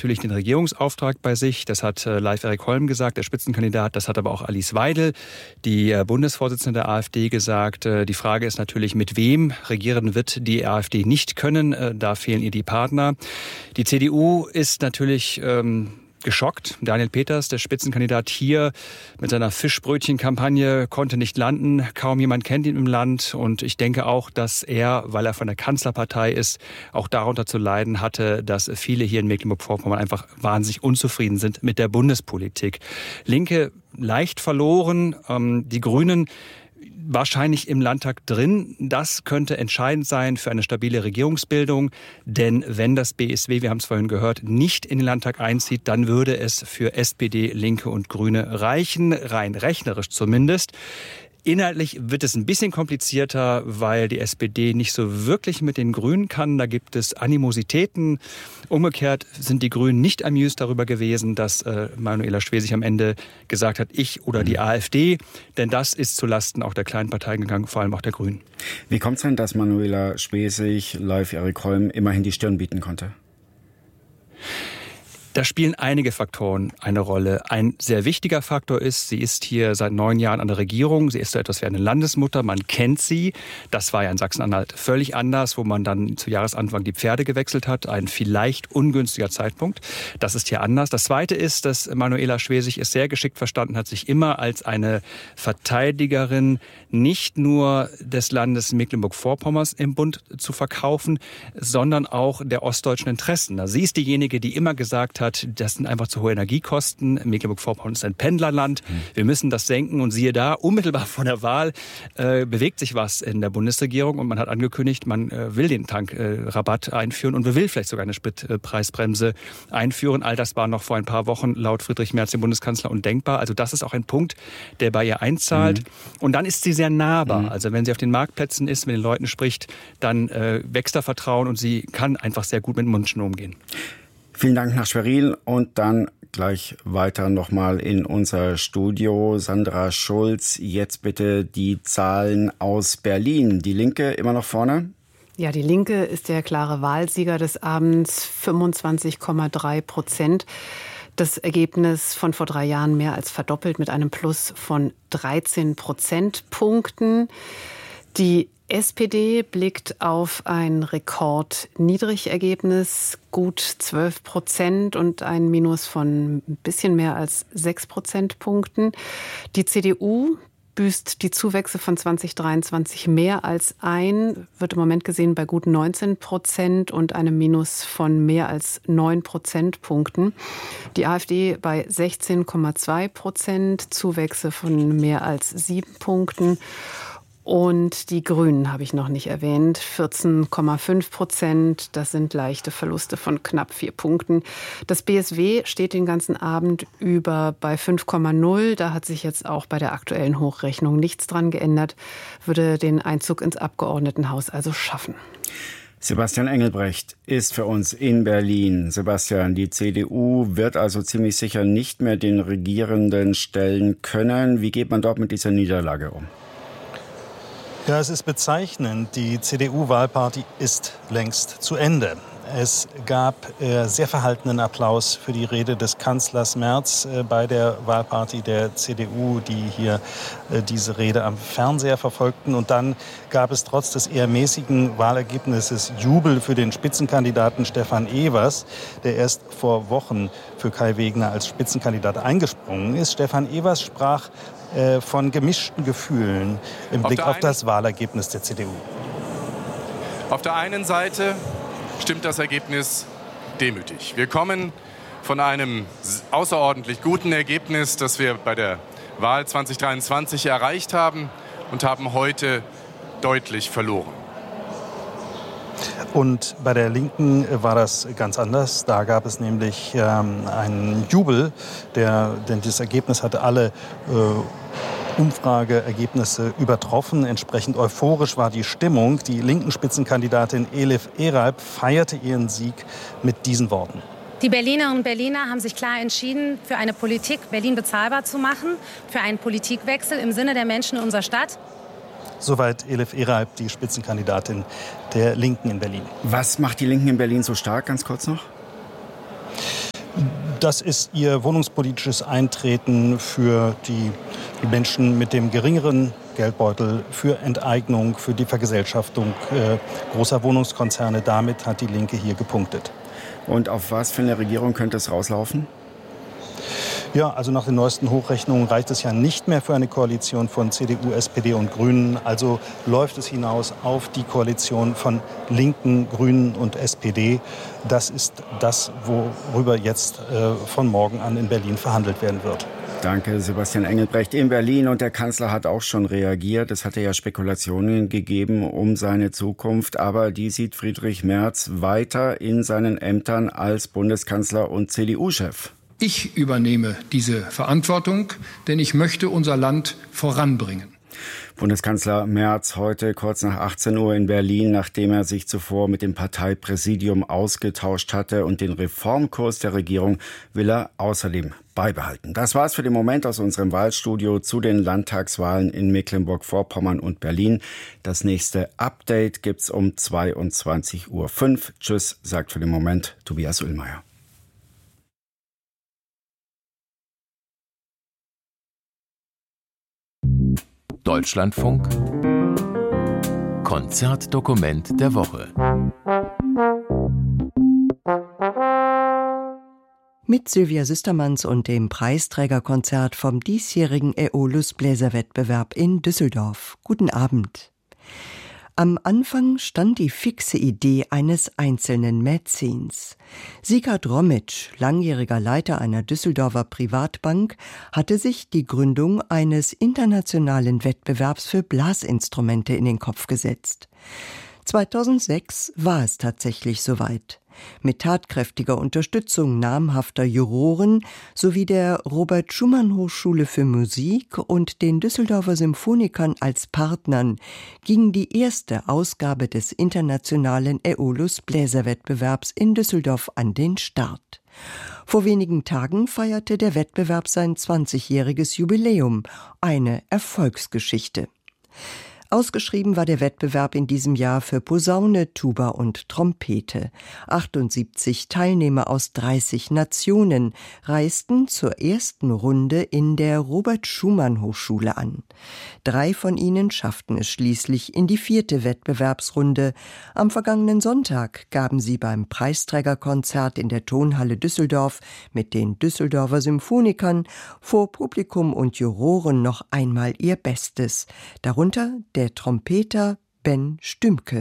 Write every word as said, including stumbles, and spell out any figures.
natürlich den Regierungsauftrag bei sich. Das hat äh, Leif Erik Holm gesagt, der Spitzenkandidat. Das hat aber auch Alice Weidel, die äh, Bundesvorsitzende der AfD, gesagt. Äh, die Frage ist natürlich, mit wem regieren wird die AfD nicht können. Äh, da fehlen ihr die Partner. Die C D U ist natürlich ähm, geschockt. Daniel Peters, der Spitzenkandidat hier mit seiner Fischbrötchenkampagne, konnte nicht landen. Kaum jemand kennt ihn im Land. Und ich denke auch, dass er, weil er von der Kanzlerpartei ist, auch darunter zu leiden hatte, dass viele hier in Mecklenburg-Vorpommern einfach wahnsinnig unzufrieden sind mit der Bundespolitik. Linke leicht verloren, ähm, die Grünen wahrscheinlich im Landtag drin. Das könnte entscheidend sein für eine stabile Regierungsbildung. Denn wenn das B S W, wir haben es vorhin gehört, nicht in den Landtag einzieht, dann würde es für S P D, Linke und Grüne reichen, rein rechnerisch zumindest. Inhaltlich wird es ein bisschen komplizierter, weil die S P D nicht so wirklich mit den Grünen kann. Da gibt es Animositäten. Umgekehrt sind die Grünen nicht amused darüber gewesen, dass äh, Manuela Schwesig am Ende gesagt hat, ich oder die AfD. Denn das ist zulasten auch der kleinen Parteien gegangen, vor allem auch der Grünen. Wie kommt es denn, dass Manuela Schwesig Leif Erik Holm immerhin die Stirn bieten konnte? Da spielen einige Faktoren eine Rolle. Ein sehr wichtiger Faktor ist, sie ist hier seit neun Jahren an der Regierung. Sie ist so etwas wie eine Landesmutter. Man kennt sie. Das war ja in Sachsen-Anhalt völlig anders, wo man dann zu Jahresanfang die Pferde gewechselt hat. Ein vielleicht ungünstiger Zeitpunkt. Das ist hier anders. Das Zweite ist, dass Manuela Schwesig es sehr geschickt verstanden hat, sich immer als eine Verteidigerin nicht nur des Landes Mecklenburg-Vorpommerns im Bund zu verkaufen, sondern auch der ostdeutschen Interessen. Sie ist diejenige, die immer gesagt hat, hat, das sind einfach zu hohe Energiekosten. Mecklenburg-Vorpommern ist ein Pendlerland. Wir müssen das senken. Und siehe da, unmittelbar vor der Wahl äh, bewegt sich was in der Bundesregierung. Und man hat angekündigt, man äh, will den Tankrabatt äh, einführen und will vielleicht sogar eine Spritpreisbremse einführen. All das war noch vor ein paar Wochen laut Friedrich Merz, dem Bundeskanzler, undenkbar. Also das ist auch ein Punkt, der bei ihr einzahlt. Mhm. Und dann ist sie sehr nahbar. Mhm. Also wenn sie auf den Marktplätzen ist, mit den Leuten spricht, dann äh, wächst da Vertrauen und sie kann einfach sehr gut mit Menschen umgehen. Vielen Dank nach Schwerin und dann gleich weiter nochmal in unser Studio. Sandra Schulz, jetzt bitte die Zahlen aus Berlin. Die Linke immer noch vorne? Ja, die Linke ist der klare Wahlsieger des Abends, fünfundzwanzig Komma drei Prozent. Das Ergebnis von vor drei Jahren mehr als verdoppelt mit einem Plus von dreizehn Prozentpunkten. Die S P D blickt auf ein Rekordniedrigergebnis, gut zwölf Prozent und ein Minus von ein bisschen mehr als sechs Prozentpunkten. Die C D U büßt die Zuwächse von zwanzig dreiundzwanzig mehr als ein, wird im Moment gesehen bei gut neunzehn Prozent und einem Minus von mehr als neun Prozentpunkten. Die AfD bei sechzehn Komma zwei Prozent, Zuwächse von mehr als sieben Punkten. Und die Grünen habe ich noch nicht erwähnt, vierzehn Komma fünf Prozent. Das sind leichte Verluste von knapp vier Punkten. Das B S W steht den ganzen Abend über bei fünf Komma null. Da hat sich jetzt auch bei der aktuellen Hochrechnung nichts dran geändert. Würde den Einzug ins Abgeordnetenhaus also schaffen. Sebastian Engelbrecht ist für uns in Berlin. Sebastian, die C D U wird also ziemlich sicher nicht mehr den Regierenden stellen können. Wie geht man dort mit dieser Niederlage um? Ja, es ist bezeichnend. Die C D U-Wahlparty ist längst zu Ende. Es gab äh, sehr verhaltenen Applaus für die Rede des Kanzlers Merz äh, bei der Wahlparty der C D U, die hier äh, diese Rede am Fernseher verfolgten. Und dann gab es trotz des eher mäßigen Wahlergebnisses Jubel für den Spitzenkandidaten Stefan Evers, der erst vor Wochen für Kai Wegner als Spitzenkandidat eingesprungen ist. Stefan Evers sprach äh, von gemischten Gefühlen im Blick auf das Wahlergebnis der C D U. Auf der einen Seite stimmt das Ergebnis demütig. Wir kommen von einem außerordentlich guten Ergebnis, das wir bei der Wahl zwanzig dreiundzwanzig erreicht haben, und haben heute deutlich verloren. Und bei der Linken war das ganz anders. Da gab es nämlich ähm, einen Jubel, der, denn das Ergebnis hatte alle äh, Umfrageergebnisse übertroffen. Entsprechend euphorisch war die Stimmung. Die linken Spitzenkandidatin Elif Eralp feierte ihren Sieg mit diesen Worten. Die Berlinerinnen und Berliner haben sich klar entschieden, für eine Politik Berlin bezahlbar zu machen, für einen Politikwechsel im Sinne der Menschen in unserer Stadt. Soweit Elif Eralp, die Spitzenkandidatin der Linken in Berlin. Was macht die Linken in Berlin so stark, ganz kurz noch? Das ist ihr wohnungspolitisches Eintreten für die Menschen mit dem geringeren Geldbeutel, für Enteignung, für die Vergesellschaftung äh, großer Wohnungskonzerne. Damit hat die Linke hier gepunktet. Und auf was für eine Regierung könnte es rauslaufen? Ja, also nach den neuesten Hochrechnungen reicht es ja nicht mehr für eine Koalition von C D U, S P D und Grünen. Also läuft es hinaus auf die Koalition von Linken, Grünen und S P D. Das ist das, worüber jetzt äh, von morgen an in Berlin verhandelt werden wird. Danke, Sebastian Engelbrecht in Berlin. Und der Kanzler hat auch schon reagiert. Es hatte ja Spekulationen gegeben um seine Zukunft. Aber die sieht Friedrich Merz weiter in seinen Ämtern als Bundeskanzler und C D U-Chef. Ich übernehme diese Verantwortung, denn ich möchte unser Land voranbringen. Bundeskanzler Merz heute kurz nach achtzehn Uhr in Berlin, nachdem er sich zuvor mit dem Parteipräsidium ausgetauscht hatte. Und den Reformkurs der Regierung will er außerdem beibehalten. Das war's für den Moment aus unserem Wahlstudio zu den Landtagswahlen in Mecklenburg-Vorpommern und Berlin. Das nächste Update gibt's um zweiundzwanzig Uhr fünf. Tschüss, sagt für den Moment Tobias Ullmeier. Deutschlandfunk Konzertdokument der Woche. Mit Sylvia Süstermanns und dem Preisträgerkonzert vom diesjährigen Aeolus Bläserwettbewerb in Düsseldorf. Guten Abend. Am Anfang stand die fixe Idee eines einzelnen Mäzens. Sigurd Romitsch, langjähriger Leiter einer Düsseldorfer Privatbank, hatte sich die Gründung eines internationalen Wettbewerbs für Blasinstrumente in den Kopf gesetzt. zweitausendsechs war es tatsächlich soweit. Mit tatkräftiger Unterstützung namhafter Juroren sowie der Robert-Schumann-Hochschule für Musik und den Düsseldorfer Symphonikern als Partnern ging die erste Ausgabe des internationalen Aeolus Bläserwettbewerbs in Düsseldorf an den Start. Vor wenigen Tagen feierte der Wettbewerb sein zwanzigjähriges Jubiläum, eine Erfolgsgeschichte. Ausgeschrieben war der Wettbewerb in diesem Jahr für Posaune, Tuba und Trompete. achtundsiebzig Teilnehmer aus dreißig Nationen reisten zur ersten Runde in der Robert-Schumann-Hochschule an. Drei von ihnen schafften es schließlich in die vierte Wettbewerbsrunde. Am vergangenen Sonntag gaben sie beim Preisträgerkonzert in der Tonhalle Düsseldorf mit den Düsseldorfer Symphonikern vor Publikum und Juroren noch einmal ihr Bestes. Darunter der Der Trompeter Ben Stümke.